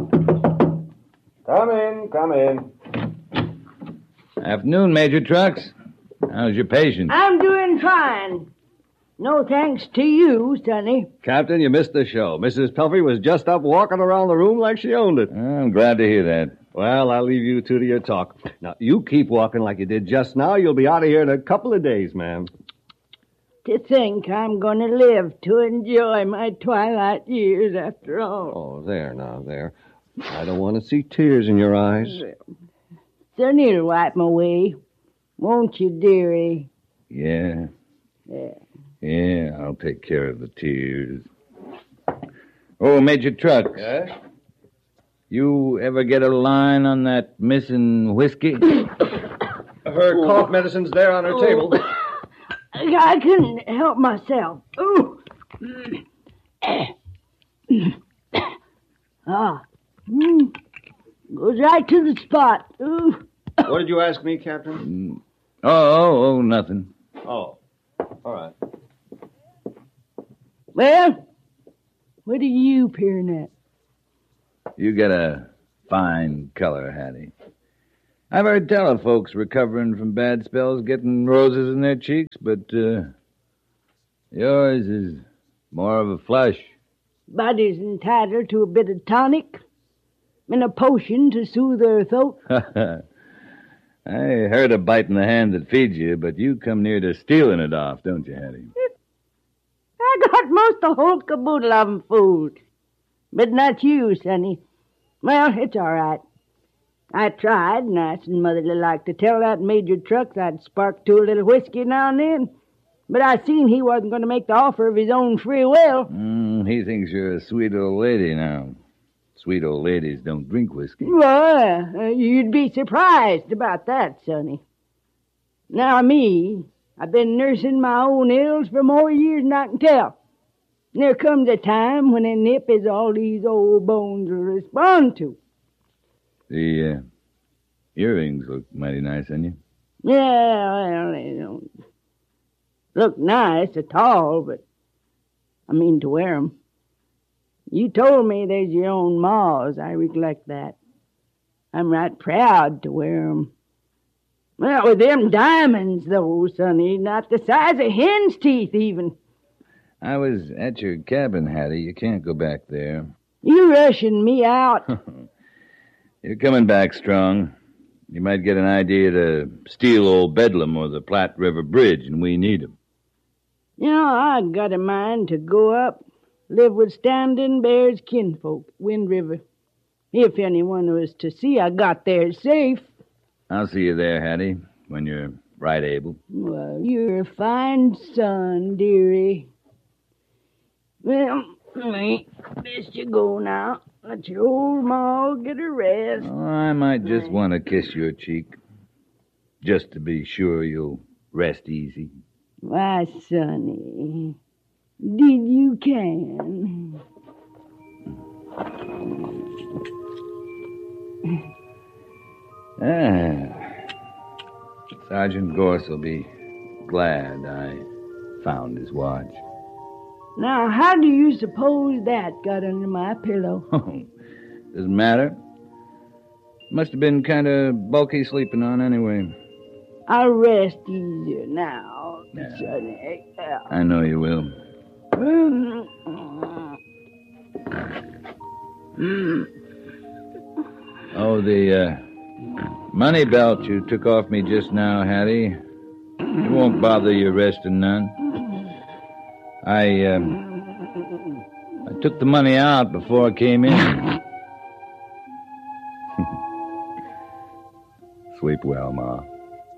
Come in, come in. Afternoon, Major Trucks. How's your patient? I'm doing fine. No thanks to you, Sonny. Captain, you missed the show. Mrs. Pelfrey was just up walking around the room like she owned it. I'm glad to hear that. Well, I'll leave you two to your talk. Now, you keep walking like you did just now. You'll be out of here in a couple of days, ma'am. To think I'm going to live to enjoy my twilight years after all. Oh, there now, there. I don't want to see tears in your eyes. Sonny'll wipe 'em away. Won't you, dearie? Yeah. Yeah, I'll take care of the tears. Oh, Major Trucks. Yes? You ever get a line on that missing whiskey? Her cough medicine's there on her table. I couldn't help myself. Ooh. Goes right to the spot. Ooh. What did you ask me, Captain? Oh, nothing. Oh, all right. Well, what are you peering at? You got a fine color, Hattie. I've heard tell of folks recovering from bad spells getting roses in their cheeks, but yours is more of a flush. Body's entitled to a bit of tonic and a potion to soothe her throat. I heard of biting the hand that feeds you, but you come near to stealing it off, don't you, Hattie? I got most the whole caboodle of 'em fooled. But not you, Sonny. Well, it's all right. I tried, nice and motherly like, to tell that Major Trucks I'd spark to a little whiskey now and then. But I seen he wasn't going to make the offer of his own free will. He thinks you're a sweet old lady now. Sweet old ladies don't drink whiskey. Well, you'd be surprised about that, Sonny. Now, me, I've been nursing my own ills for more years than I can tell. And there comes a time when a nip is all these old bones will respond to. The earrings look mighty nice on you. Yeah, well, they don't look nice at all, but I mean to wear 'em. You told me they's your own ma's. I recollect that. I'm right proud to wear 'em. Well, with them diamonds, though, Sonny, not the size of hen's teeth, even. I was at your cabin, Hattie. You can't go back there. You rushing me out. You're coming back strong. You might get an idea to steal old Bedlam or the Platte River Bridge, and we need 'em. You know, I got a mind to go up, live with Standing Bear's kinfolk, Wind River. If anyone was to see I got there safe. I'll see you there, Hattie, when you're right able. Well, you're a fine son, dearie. Well, best you go now. Let your old ma get a rest. Oh, I might just want to kiss your cheek, just to be sure you'll rest easy. Why, Sonny, did you can? Sergeant Gorse will be glad I found his watch. Now, how do you suppose that got under my pillow? Doesn't matter. Must have been kind of bulky sleeping on anyway. I'll rest easier now, Yeah. Sonny. I know you will. Oh, the money belt you took off me just now, Hattie. It won't bother you resting none. I took the money out before I came in. Sleep well, Ma.